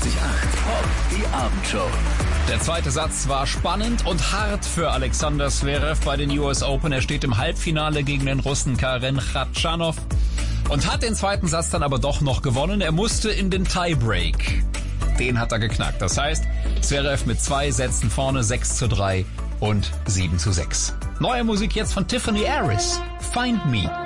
Pop, die Abendshow. Der zweite Satz war spannend und hart für Alexander Zverev bei den US Open. Er steht im Halbfinale gegen den Russen Karen Khachanov und hat den zweiten Satz dann aber doch noch gewonnen. Er musste in den Tiebreak. Den hat er geknackt. Das heißt, Zverev mit 2 Sätzen vorne, 6:3 und 7:6. Neue Musik jetzt von Tiffany Harris. Find Me.